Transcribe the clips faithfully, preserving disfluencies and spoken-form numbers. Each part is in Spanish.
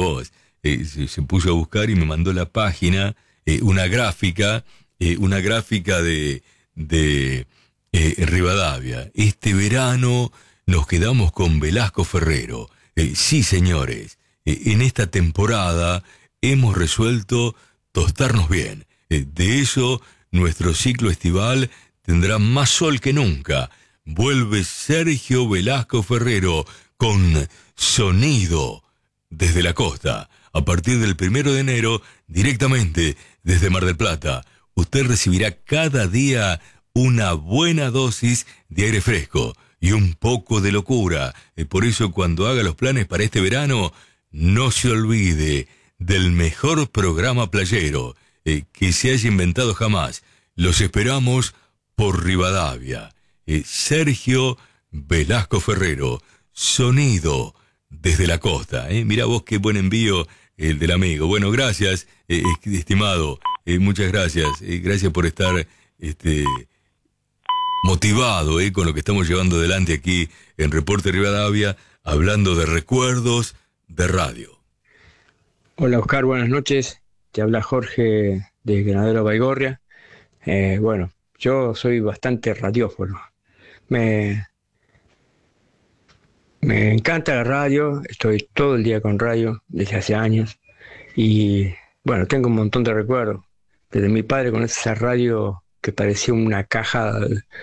vos, eh, se, se puso a buscar y me mandó la página, eh, una gráfica, eh, una gráfica de, de eh, Rivadavia. Este verano nos quedamos con Velasco Ferrero. Eh, sí, señores, eh, en esta temporada hemos resuelto tostarnos bien. Eh, de eso, nuestro ciclo estival tendrá más sol que nunca. Vuelve Sergio Velasco Ferrero con Sonido desde la costa. A partir del primero de enero, directamente desde Mar del Plata, usted recibirá cada día una buena dosis de aire fresco y un poco de locura. Eh, por eso, cuando haga los planes para este verano, no se olvide del mejor programa playero eh, que se haya inventado jamás. Los esperamos por Rivadavia. Eh, Sergio Velasco Ferrero, Sonido desde la costa. Eh. Mirá vos qué buen envío el del amigo. Bueno, gracias, eh, estimado. Eh, muchas gracias. Eh, gracias por estar este, motivado eh, con lo que estamos llevando adelante aquí en Reporte Rivadavia, hablando de recuerdos de radio. Hola Oscar, buenas noches. Te habla Jorge de Granadero Baigorria. Eh, bueno, yo soy bastante radiófono. Me, me encanta la radio, estoy todo el día con radio desde hace años. Y bueno, tengo un montón de recuerdos. Desde mi padre con esa radio que parecía una caja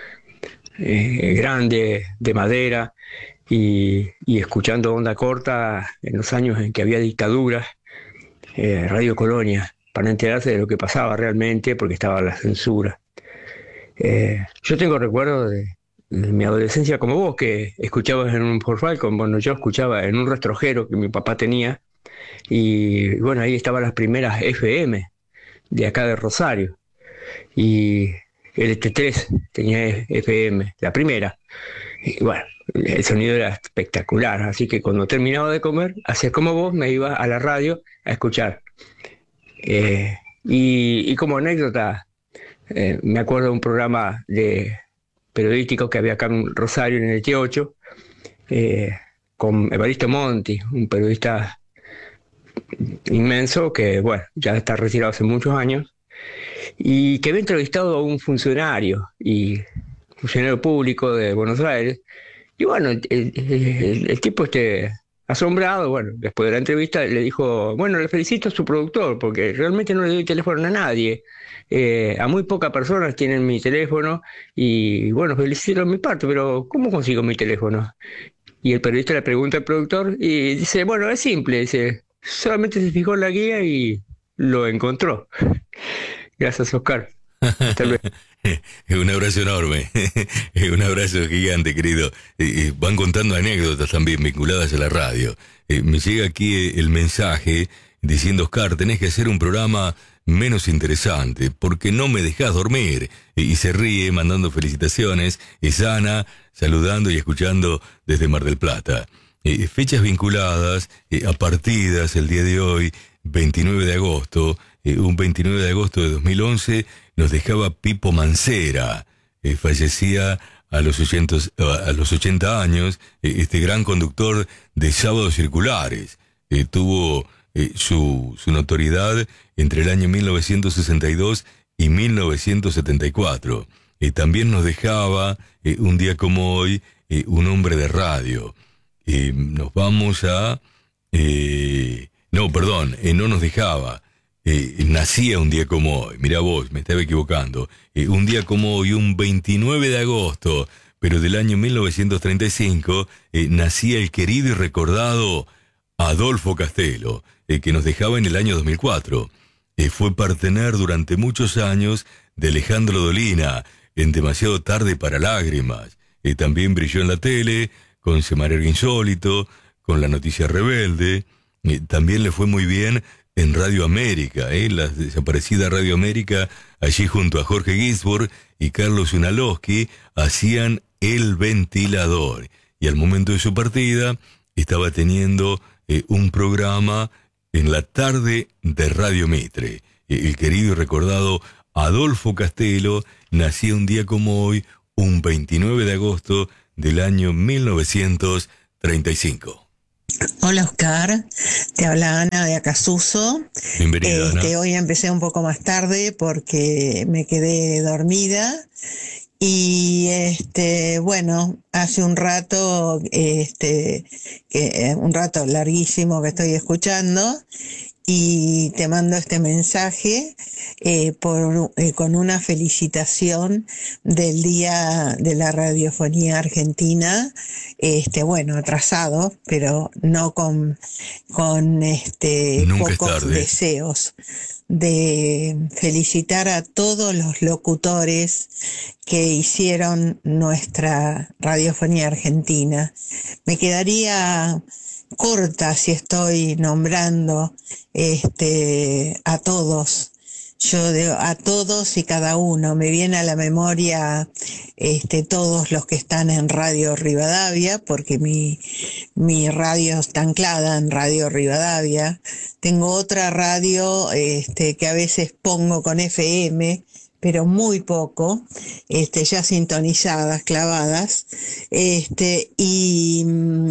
eh, grande de madera y, y escuchando onda corta en los años en que había dictaduras. Eh, Radio Colonia, para enterarse de lo que pasaba realmente, porque estaba la censura. Eh, yo tengo recuerdos de, de mi adolescencia como vos, que escuchabas en un Ford Falcon. Bueno, yo escuchaba en un rastrojero que mi papá tenía, y bueno, ahí estaban las primeras F M de acá de Rosario, y el T tres tenía F M, la primera. Y bueno, el sonido era espectacular, así que cuando terminaba de comer, hacía como vos, me iba a la radio a escuchar. Eh, y, y como anécdota, eh, me acuerdo de un programa de periodístico que había acá en Rosario, en el T ocho, eh, con Evaristo Monti, un periodista inmenso que, bueno, ya está retirado hace muchos años, y que había entrevistado a un funcionario, y funcionario público de Buenos Aires. Y bueno, el, el, el, el tipo este asombrado, bueno, después de la entrevista le dijo, bueno, le felicito a su productor, porque realmente no le doy teléfono a nadie. Eh, a muy pocas personas tienen mi teléfono, y bueno, felicito a mi parte, pero ¿cómo consigo mi teléfono? Y el periodista le pregunta al productor y dice, bueno, es simple, dice, solamente se fijó en la guía y lo encontró. Gracias, Oscar. Hasta luego. Un abrazo enorme, un abrazo gigante, querido. Eh, van contando anécdotas también vinculadas a la radio. Eh, me llega aquí el mensaje diciendo, Oscar, tenés que hacer un programa menos interesante, porque no me dejás dormir. Eh, y se ríe mandando felicitaciones. Es Ana saludando y escuchando desde Mar del Plata. Eh, fechas vinculadas eh, a partidas el día de hoy, veintinueve de agosto. Eh, un veintinueve de agosto de dos mil once nos dejaba Pipo Mancera, eh, fallecía a los, ochenta, a los ochenta años, eh, este gran conductor de Sábados Circulares. Eh, tuvo eh, su, su notoriedad entre el año mil novecientos sesenta y dos y mil novecientos setenta y cuatro. Eh, también nos dejaba, eh, un día como hoy, eh, un hombre de radio. Eh, nos vamos a... Eh, no, perdón, eh, no nos dejaba. Eh, nacía un día como hoy, mirá vos, me estaba equivocando, eh, un día como hoy, un veintinueve de agosto, pero del año mil novecientos treinta y cinco, eh, nacía el querido y recordado Adolfo Castelo, eh, que nos dejaba en el año dos mil cuatro. Eh, fue partener durante muchos años de Alejandro Dolina, en Demasiado Tarde para Lágrimas. Eh, también brilló en la tele, con Semanario Insólito, con La Noticia Rebelde. Eh, también le fue muy bien en Radio América, ¿eh? La desaparecida Radio América, allí junto a Jorge Ginsburg y Carlos Unalowski, hacían El Ventilador. Y al momento de su partida, estaba teniendo eh, un programa en la tarde de Radio Mitre. Eh, el querido y recordado Adolfo Castelo nacía un día como hoy, un veintinueve de agosto del año mil novecientos treinta y cinco. Hola Oscar, te habla Ana de Acasuso. Bienvenida, este, Ana. Hoy empecé un poco más tarde porque me quedé dormida y este bueno, hace un rato, este, que, un rato larguísimo que estoy escuchando y te mando este mensaje eh, por, eh, con una felicitación del Día de la Radiofonía Argentina, este bueno, atrasado, pero no con, con este Nunca es pocos tarde. deseos, de felicitar a todos los locutores que hicieron nuestra radiofonía argentina. Me quedaría corta si estoy nombrando este a todos. Yo digo a todos y cada uno. Me viene a la memoria este todos los que están en Radio Rivadavia, porque mi mi radio está anclada en Radio Rivadavia. Tengo otra radio este que a veces pongo con F M, pero muy poco, este ya sintonizadas, clavadas, este y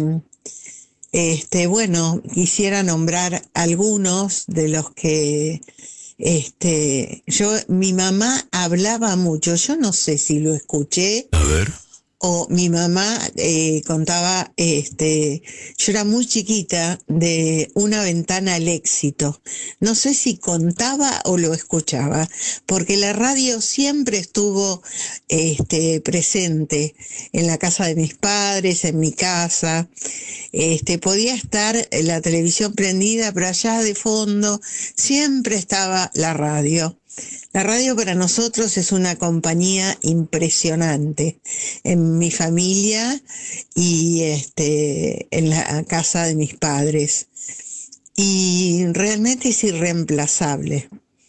Este, bueno, quisiera nombrar algunos de los que, este, yo, mi mamá hablaba mucho, yo no sé si lo escuché, A ver. o mi mamá eh, contaba, este, yo era muy chiquita, de Una ventana al éxito. No sé si contaba o lo escuchaba, porque la radio siempre estuvo este, presente en la casa de mis padres, en mi casa. Este, podía estar la televisión prendida, pero allá de fondo siempre estaba la radio. La radio para nosotros es una compañía impresionante en mi familia y este en la casa de mis padres. Y realmente es irreemplazable.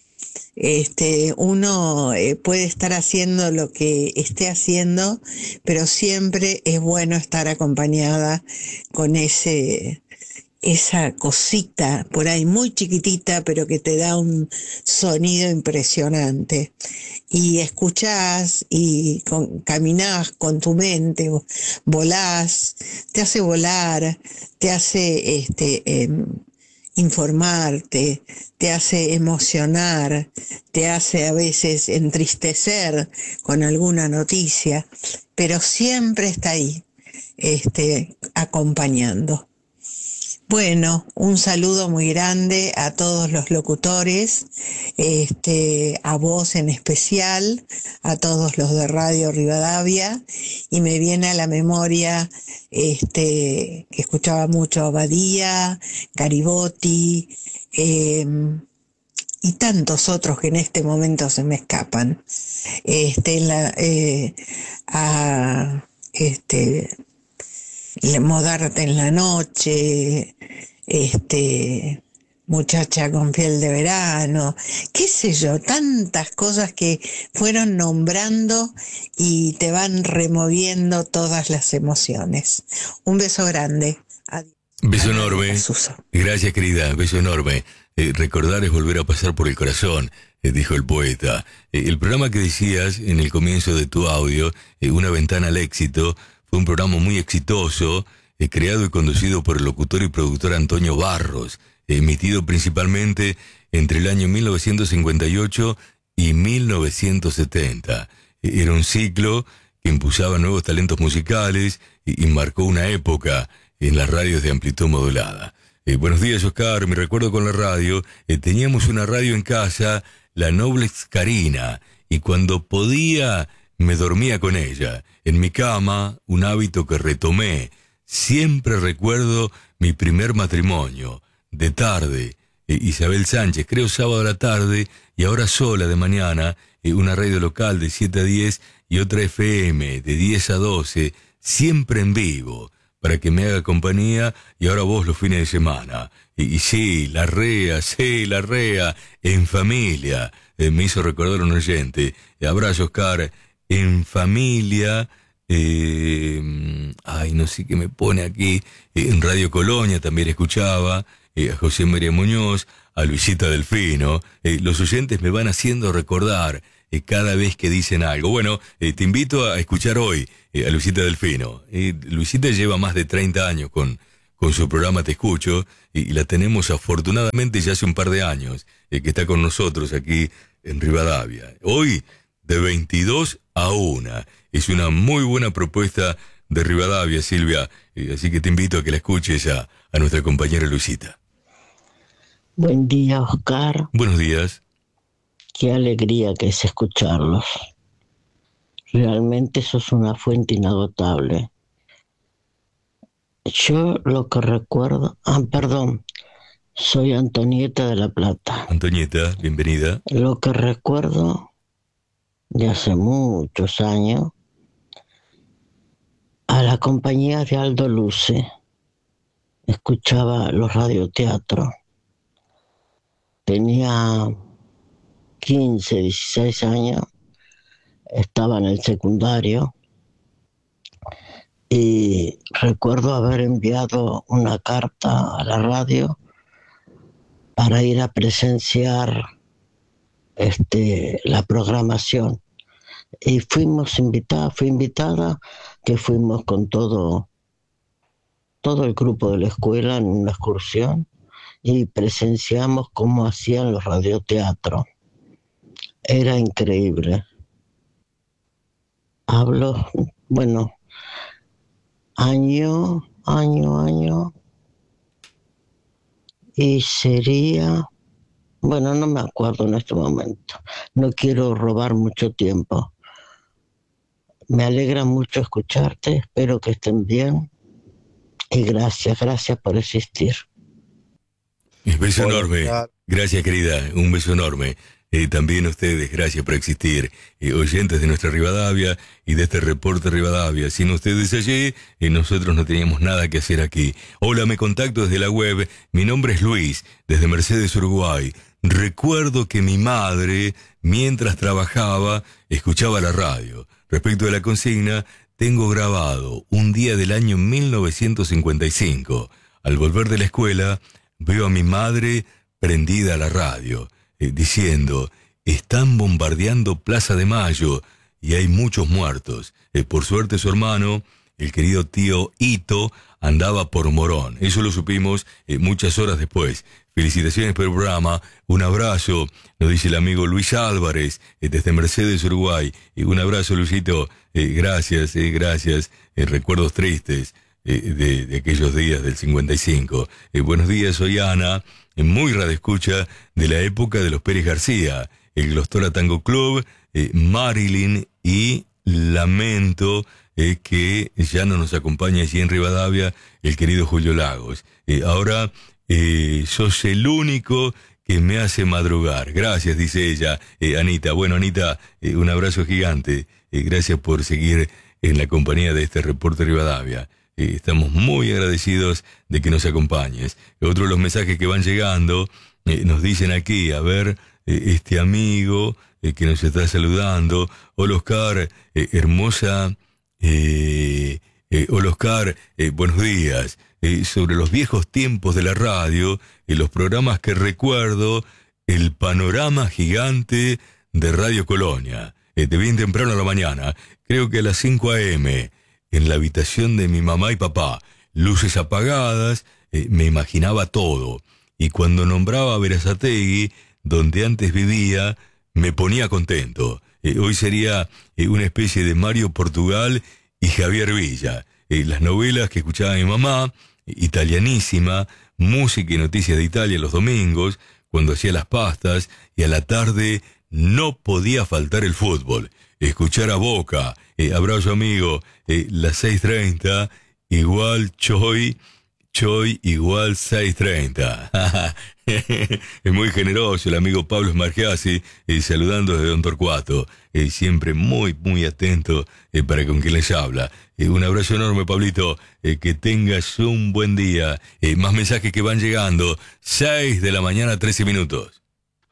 Este, uno eh, puede estar haciendo lo que esté haciendo, pero siempre es bueno estar acompañada con ese esa cosita por ahí muy chiquitita, pero que te da un sonido impresionante. Y escuchás y con, caminás con tu mente, volás, te hace volar, te hace este eh, informarte, te hace emocionar, te hace a veces entristecer con alguna noticia, pero siempre está ahí, este, acompañando. Bueno, un saludo muy grande a todos los locutores, este, a vos en especial, a todos los de Radio Rivadavia, y me viene a la memoria este, que escuchaba mucho a Badía, Garibotti, eh, y tantos otros que en este momento se me escapan. Este, la, eh, a este Modarte en la noche, este, Muchacha con piel de verano, qué sé yo, tantas cosas que fueron nombrando y te van removiendo todas las emociones. Un beso grande. Adiós. Beso enorme. Jesús. Gracias, querida. Beso enorme. Eh, recordar es volver a pasar por el corazón, eh, dijo el poeta. Eh, el programa que decías en el comienzo de tu audio, eh, Una ventana al éxito, fue un programa muy exitoso, eh, creado y conducido por el locutor y productor Antonio Barros, eh, emitido principalmente entre el año mil novecientos cincuenta y ocho y mil novecientos setenta. Eh, era un ciclo que impulsaba nuevos talentos musicales y, y marcó una época en las radios de amplitud modulada. Eh, buenos días, Oscar. Me recuerdo con la radio. Eh, teníamos una radio en casa, la Noblex Carina, y cuando podía me dormía con ella. En mi cama, un hábito que retomé. Siempre recuerdo mi primer matrimonio. De tarde, eh, Isabel Sánchez, creo sábado a la tarde, y ahora sola de mañana, eh, una radio local de siete a diez y otra F M de diez a doce, siempre en vivo, para que me haga compañía, y ahora vos los fines de semana. Y, y sí, la rea, sí, la rea, en familia, eh, me hizo recordar un oyente. Eh, abrazo, Oscar, en familia, eh, ay, no sé qué me pone aquí, eh, en Radio Colonia también escuchaba, eh, a José María Muñoz, a Luisita Delfino. Eh, los oyentes me van haciendo recordar eh, cada vez que dicen algo. Bueno, eh, te invito a escuchar hoy eh, a Luisita Delfino. Eh, Luisita lleva más de treinta años con, con su programa Te Escucho, y, y la tenemos afortunadamente ya hace un par de años, eh, que está con nosotros aquí en Rivadavia. Hoy, de veintidós a una. Es una muy buena propuesta de Rivadavia, Silvia, eh, así que te invito a que la escuches a, a nuestra compañera Luisita. Buen día, Oscar. Buenos días. Qué alegría que es escucharlos. Realmente sos una fuente inagotable. Yo lo que recuerdo... Ah, perdón. Soy Antonieta de La Plata. Antonieta, bienvenida. Lo que recuerdo de hace muchos años, a la compañía de Aldo Luce, escuchaba los radioteatros. Tenía quince, dieciséis años, estaba en el secundario y recuerdo haber enviado una carta a la radio para ir a presenciar este, la programación. Y fuimos invitadas, fui invitada, que fuimos con todo, todo el grupo de la escuela en una excursión y presenciamos cómo hacían los radioteatros. Era increíble. Hablo, bueno, año, año, año, y sería, bueno, no me acuerdo en este momento. No quiero robar mucho tiempo. Me alegra mucho escucharte, espero que estén bien y gracias, gracias por existir. Un beso Hola, enorme. Gracias, querida. Un beso enorme. Eh, también a ustedes, gracias por existir. Eh, oyentes de nuestra Rivadavia y de este reporte Rivadavia. Sin ustedes allí, eh, nosotros no teníamos nada que hacer aquí. Hola, me contacto desde la web. Mi nombre es Luis, desde Mercedes, Uruguay. Recuerdo que mi madre, mientras trabajaba, escuchaba la radio. Respecto a la consigna, tengo grabado un día del año mil novecientos cincuenta y cinco. Al volver de la escuela, veo a mi madre prendida a la radio, eh, diciendo, están bombardeando Plaza de Mayo y hay muchos muertos. Eh, por suerte su hermano, el querido tío Ito, andaba por Morón. Eso lo supimos eh, muchas horas después. Felicitaciones por el programa, un abrazo, nos dice el amigo Luis Álvarez, eh, desde Mercedes, Uruguay. Eh, un abrazo, Luisito, eh, gracias, eh, gracias, eh, recuerdos tristes eh, de, de aquellos días del cincuenta y cinco. Eh, buenos días, soy Ana, eh, muy radioescucha de la época de los Pérez García, el Glostora Tango Club, eh, Marilyn, y lamento eh, que ya no nos acompaña allí en Rivadavia el querido Julio Lagos. Eh, ahora... Eh, sos el único que me hace madrugar. Gracias, dice ella, eh, Anita. Bueno, Anita, eh, un abrazo gigante. Eh, gracias por seguir en la compañía de este reporte Rivadavia. Eh, estamos muy agradecidos de que nos acompañes. Otro de los mensajes que van llegando, eh, nos dicen aquí, a ver, eh, este amigo eh, que nos está saludando. Hola, Oscar, eh, hermosa... Eh, eh, hola, Oscar, eh, buenos días. Eh, sobre los viejos tiempos de la radio, en los programas que recuerdo, el panorama gigante de Radio Colonia, eh, de bien temprano a la mañana, creo que a las cinco a eme, en la habitación de mi mamá y papá, luces apagadas, eh, me imaginaba todo, y cuando nombraba a Berazategui, donde antes vivía, me ponía contento. Eh, hoy sería eh, una especie de Mario Portugal y Javier Villa. Eh, las novelas que escuchaba mi mamá, italianísima, música y noticias de Italia los domingos, cuando hacía las pastas, y a la tarde no podía faltar el fútbol. Escuchar a Boca, eh, abrazo amigo, eh, las seis treinta, igual Choi, Choi igual seis treinta. Es muy generoso el amigo Pablo Smargiasi, eh, saludando desde Don Torcuato, eh, siempre muy, muy atento eh, para con quien les habla. Eh, un abrazo enorme, Pablito, eh, que tengas un buen día. Eh, más mensajes que van llegando, seis de la mañana, trece minutos.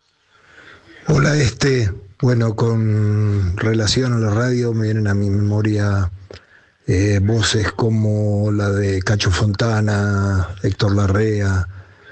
Hola, este, bueno, con relación a la radio me vienen a mi memoria eh, voces como la de Cacho Fontana, Héctor Larrea,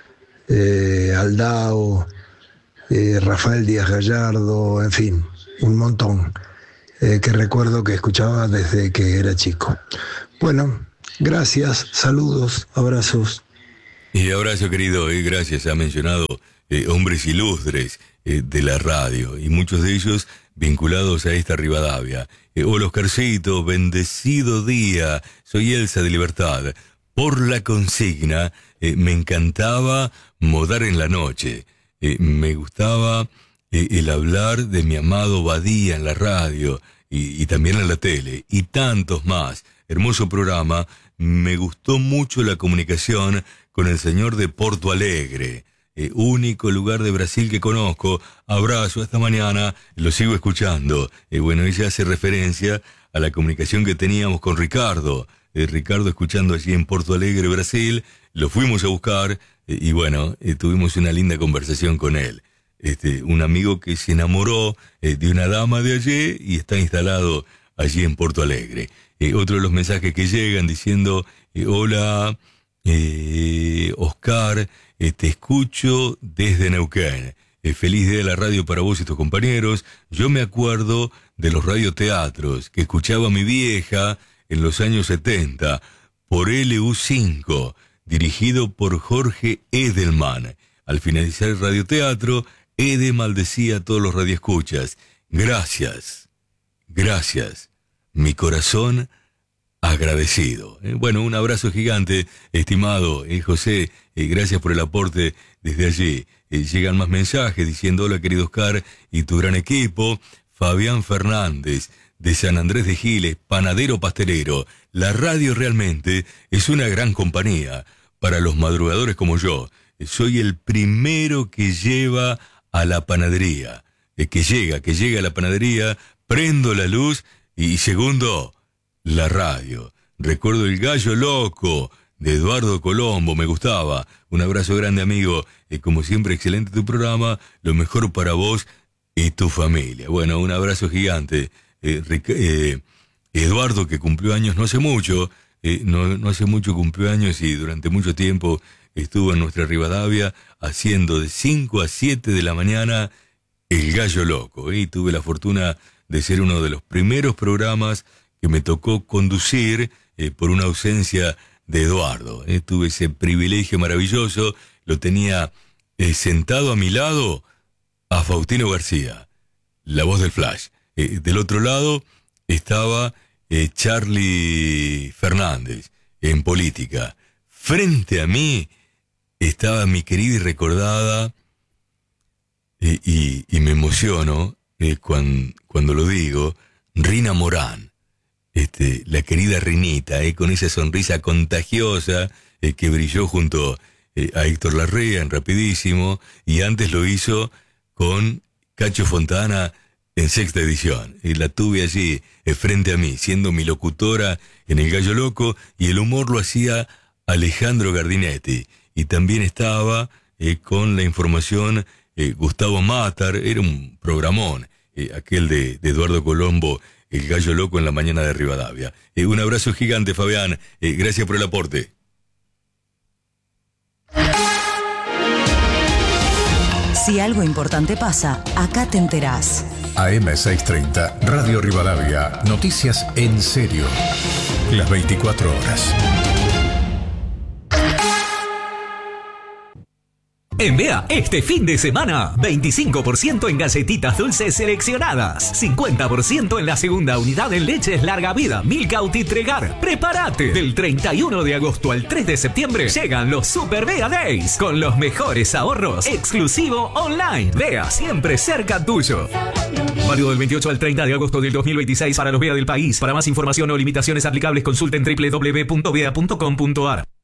eh, Aldao, eh, Rafael Díaz Gallardo, en fin, un montón eh, que recuerdo que escuchaba desde que era chico. Bueno, Gracias, saludos, abrazos. Y abrazo, querido, eh, gracias. Ha mencionado eh, hombres ilustres eh, de la radio, y muchos de ellos vinculados a esta Rivadavia. Eh, hola, Oscarcito, bendecido día. Soy Elsa de Libertad. Por la consigna, eh, me encantaba modar en la noche. Eh, me gustaba eh, el hablar de mi amado Badía en la radio y, y también en la tele, y tantos más. Hermoso programa. Me gustó mucho la comunicación con el señor de Porto Alegre, eh, único lugar de Brasil que conozco. Abrazo, hasta mañana, lo sigo escuchando. Eh, bueno, ella hace referencia a la comunicación que teníamos con Ricardo. Eh, Ricardo escuchando allí en Porto Alegre, Brasil, lo fuimos a buscar eh, y bueno, eh, tuvimos una linda conversación con él. Este, un amigo que se enamoró eh, de una dama de allí y está instalado allí en Porto Alegre. Eh, otro de los mensajes que llegan diciendo, eh, hola, eh, Oscar, eh, te escucho desde Neuquén. Eh, feliz día de la radio para vos y tus compañeros. Yo me acuerdo de los radioteatros que escuchaba mi vieja en los años setenta por L U cinco, dirigido por Jorge Edelman. Al finalizar el radioteatro, Ede maldecía a todos los radioescuchas. Gracias, gracias. Mi corazón agradecido. Eh, bueno, un abrazo gigante, estimado eh, José. Eh, gracias por el aporte desde allí. Eh, llegan más mensajes diciendo, hola querido Oscar y tu gran equipo. Fabián Fernández, de San Andrés de Giles, panadero pastelero. La radio realmente es una gran compañía para los madrugadores como yo. Eh, soy el primero que lleva a la panadería. Eh, que llega, que llega a la panadería, prendo la luz. Y segundo, la radio. Recuerdo El Gallo Loco de Eduardo Colombo, me gustaba. Un abrazo grande, amigo. Eh, como siempre, excelente tu programa. Lo mejor para vos y tu familia. Bueno, un abrazo gigante. Eh, eh, Eduardo, que cumplió años no hace mucho. Eh, no, no hace mucho cumplió años y durante mucho tiempo estuvo en nuestra Rivadavia haciendo de cinco a siete de la mañana El Gallo Loco. Y tuve la fortuna de ser uno de los primeros programas que me tocó conducir eh, por una ausencia de Eduardo. Eh, tuve ese privilegio maravilloso, lo tenía eh, sentado a mi lado a Faustino García, la voz del Flash. Eh, del otro lado estaba eh, Charlie Fernández, en política. Frente a mí estaba mi querida y recordada, eh, y, y me emociono, Eh, cuando, cuando lo digo, Rina Morán, este, la querida Rinita, eh, con esa sonrisa contagiosa eh, que brilló junto eh, a Héctor Larrea en Rapidísimo, y antes lo hizo con Cacho Fontana en Sexta Edición. Eh, la tuve allí eh, frente a mí, siendo mi locutora en El Gallo Loco, y el humor lo hacía Alejandro Gardinetti, y también estaba eh, con la información Eh, Gustavo Matar. Era un programón, eh, aquel de, de Eduardo Colombo, El Gallo Loco en la mañana de Rivadavia. Eh, un abrazo gigante, Fabián. Eh, gracias por el aporte. Si algo importante pasa, acá te enterás. A M seiscientos treinta, Radio Rivadavia. Noticias en serio. Las veinticuatro horas. En B E A, este fin de semana, veinticinco por ciento en galletitas dulces seleccionadas, cincuenta por ciento en la segunda unidad en leches larga vida, Milka Tregar. ¡Prepárate! Del treinta y uno de agosto al tres de septiembre llegan los Super B E A Days con los mejores ahorros, exclusivo online. B E A, siempre cerca tuyo. Válido del veintiocho al treinta de agosto del dos mil veintiséis para los B E A del país. Para más información o limitaciones aplicables, consulten doble u doble u doble u punto b e a punto com punto a r.